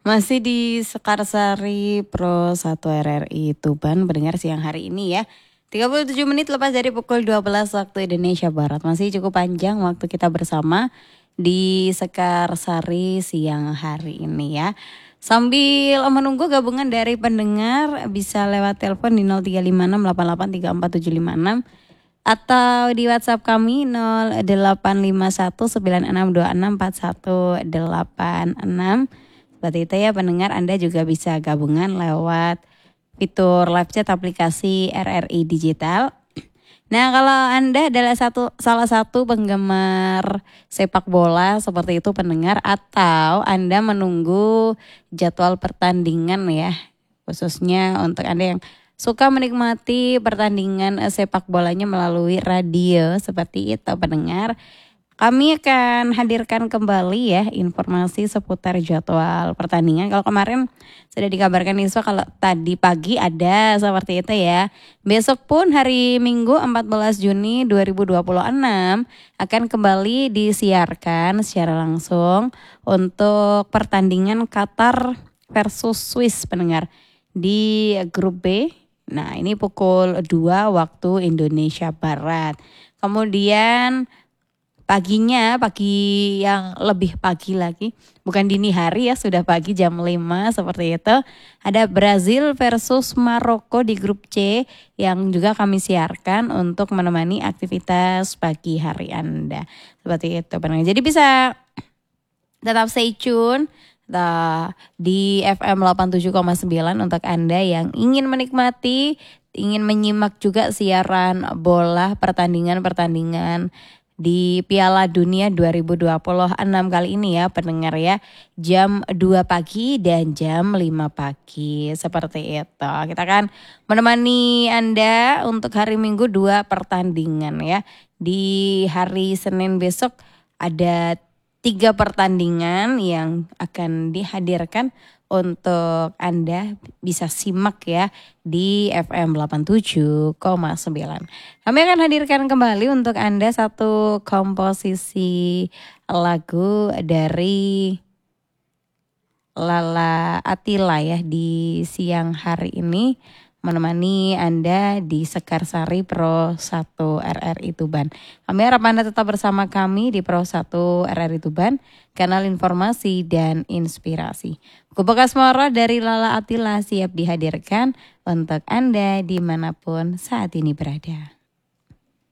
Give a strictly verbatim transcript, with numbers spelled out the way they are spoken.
Masih di Sekarsari Pro satu R R I Tuban pendengar siang hari ini ya. tiga puluh tujuh menit lepas dari pukul dua belas waktu Indonesia Barat. Masih cukup panjang waktu kita bersama di Sekarsari siang hari ini ya. Sambil menunggu gabungan dari pendengar bisa lewat telepon di nol tiga lima enam delapan delapan tiga empat tujuh lima enam atau di WhatsApp kami nol delapan lima satu sembilan enam dua enam empat satu delapan enam. Seperti itu ya pendengar, Anda juga bisa gabungan lewat fitur live chat aplikasi R R I Digital. Nah, kalau Anda adalah satu salah satu penggemar sepak bola seperti itu pendengar, atau Anda menunggu jadwal pertandingan ya, khususnya untuk Anda yang suka menikmati pertandingan sepak bolanya melalui radio seperti itu pendengar, kami akan hadirkan kembali ya informasi seputar jadwal pertandingan. Kalau kemarin sudah dikabarkan Iswa kalau tadi pagi ada seperti itu ya. Besok pun hari Minggu empat belas Juni dua ribu dua puluh enam akan kembali disiarkan secara langsung untuk pertandingan Qatar versus Swiss pendengar di grup B. Nah, ini pukul dua waktu Indonesia Barat. Kemudian paginya, pagi yang lebih pagi lagi, bukan dini hari ya, sudah pagi jam lima seperti itu. Ada Brazil versus Maroko di grup C yang juga kami siarkan untuk menemani aktivitas pagi hari Anda. Seperti itu. Jadi bisa tetap stay tune di F M delapan puluh tujuh koma sembilan untuk Anda yang ingin menikmati, ingin menyimak juga siaran bola pertandingan-pertandingan di Piala Dunia dua ribu dua puluh enam kali ini ya pendengar ya, jam dua pagi dan jam lima pagi seperti itu. Kita akan menemani Anda untuk hari Minggu dua pertandingan ya. Di hari Senin besok ada tiga pertandingan yang akan dihadirkan untuk Anda bisa simak ya di F M delapan puluh tujuh koma sembilan. Kami akan hadirkan kembali untuk Anda satu komposisi lagu dari Lala Atila ya di siang hari ini, menemani Anda di Sekarsari Pro satu R R I Tuban. Kami harap Anda tetap bersama kami di Pro satu R R I Tuban, kanal informasi dan inspirasi. Buku bekas moro dari Lala Atila siap dihadirkan untuk Anda dimanapun saat ini berada.